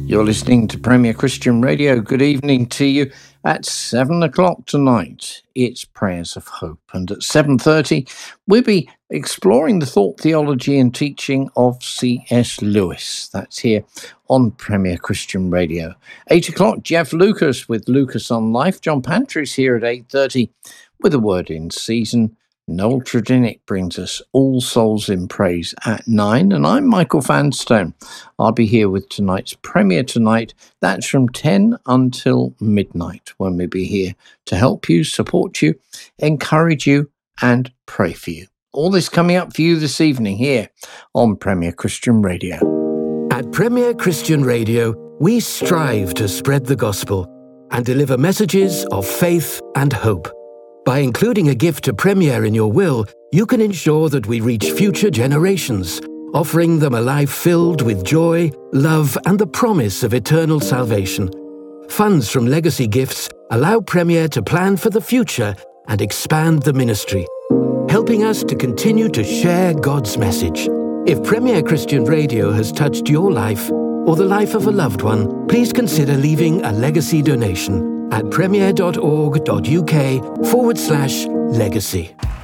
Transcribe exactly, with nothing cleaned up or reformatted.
You're listening to Premier Christian Radio. Good evening to you. At seven o'clock tonight, it's Prayers of Hope. And at seven thirty, we'll be exploring the thought, theology and teaching of C S Lewis. That's here on Premier Christian Radio. eight o'clock, Jeff Lucas with Lucas on Life. John Pantry's here at eight thirty with a word in season. Noel Tredinnick brings us All Souls in Praise at nine, and I'm Michael Vanstone. I'll be here with tonight's premiere tonight. That's from ten until midnight, when we'll be here to help you, support you, encourage you, and pray for you. All this coming up for you this evening here on Premier Christian Radio. At Premier Christian Radio, we strive to spread the gospel and deliver messages of faith and hope. By including a gift to Premier in your will, you can ensure that we reach future generations, offering them a life filled with joy, love, and the promise of eternal salvation. Funds from legacy gifts allow Premier to plan for the future and expand the ministry, helping us to continue to share God's message. If Premier Christian Radio has touched your life or the life of a loved one, please consider leaving a legacy donation at premier.org.uk forward slash legacy.